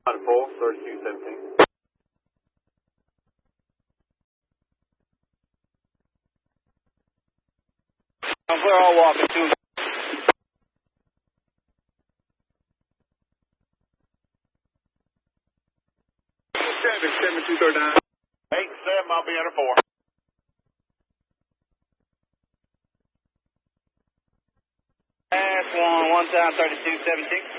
On 4, 3217. We're all walking too. Traffic 7239. 87, I'll be under 4. Pass 1 time 3217.